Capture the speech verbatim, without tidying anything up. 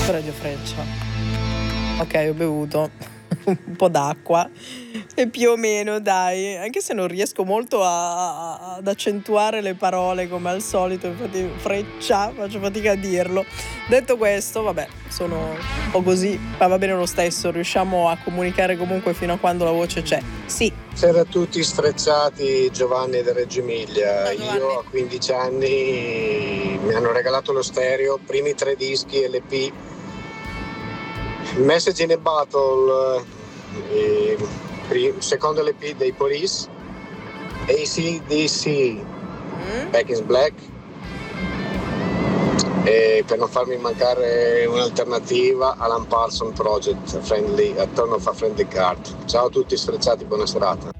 Radio Freccia. Ok, ho bevuto un po' d'acqua e più o meno, dai, anche se non riesco molto a, a, ad accentuare le parole come al solito, infatti Freccia, faccio fatica a dirlo. Detto questo, vabbè, sono un po' così, ma va bene lo stesso, riusciamo a comunicare comunque fino a quando la voce c'è. Sì. C'era tutti sfrecciati, Giovanni da Reggio Emilia. Ciao, io a quindici anni mi hanno regalato lo stereo, primi tre dischi L P, Message in a Battle, eh, secondo L P dei Police, A C D C, mm. Back in Black, e per non farmi mancare un'alternativa, Alan Parsons Project, Friendly, A Turn of a Friendly Card. Ciao a tutti sfrecciati, buona serata.